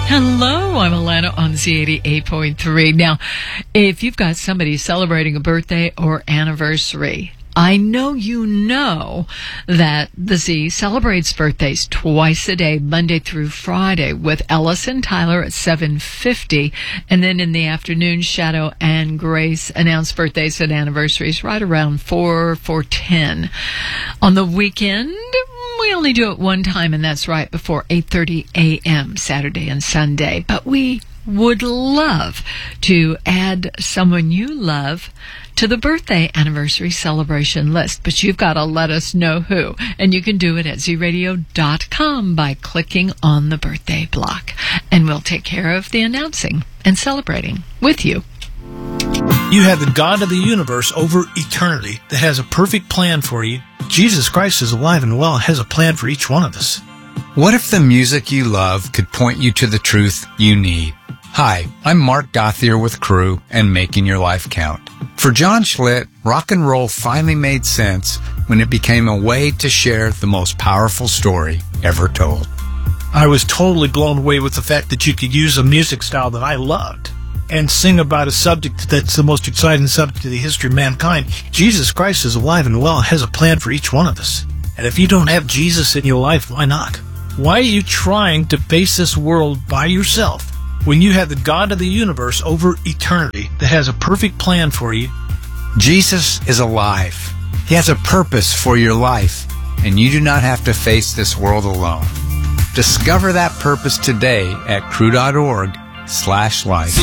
Hello, I'm Alana on Z88.3. Now, if you've got somebody celebrating a birthday or anniversary, I know you know that the Z celebrates birthdays twice a day, Monday through Friday, with Ellis and Tyler at 7:50, and then in the afternoon, Shadow and Grace announce birthdays and anniversaries right around 4:10. On the weekend, we only do it one time, and that's right before 8:30 a.m. Saturday and Sunday. But we would love to add someone you love to the birthday anniversary celebration list, but you've got to let us know who. And you can do it at zradio.com by clicking on the birthday block. And we'll take care of the announcing and celebrating with you. You have the God of the universe over eternity that has a perfect plan for you. Jesus Christ is alive and well and has a plan for each one of us. What if the music you love could point you to the truth you need? Hi, I'm Mark Gothier with Crew and Making Your Life Count. For John Schlitt, rock and roll finally made sense when it became a way to share the most powerful story ever told. I was totally blown away with the fact that you could use a music style that I loved and sing about a subject that's the most exciting subject in the history of mankind. Jesus Christ is alive and well and has a plan for each one of us. And if you don't have Jesus in your life, why not? Why are you trying to face this world by yourself when you have the God of the universe over eternity that has a perfect plan for you? Jesus is alive. He has a purpose for your life, and you do not have to face this world alone. Discover that purpose today at crew.org/life.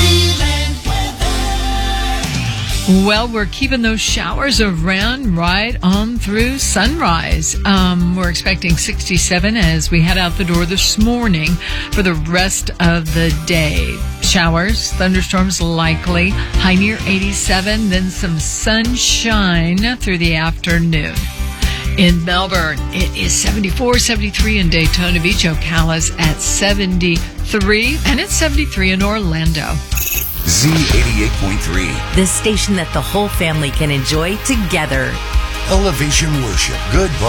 Well, we're keeping those showers around right on through sunrise. We're expecting 67 as we head out the door this morning for the rest of the day. Showers, thunderstorms likely, high near 87, then some sunshine through the afternoon. In Melbourne, it is 74, 73 in Daytona Beach. Ocala's at 73, and it's 73 in Orlando. Z88.3. The station that the whole family can enjoy together. Elevation Worship. Good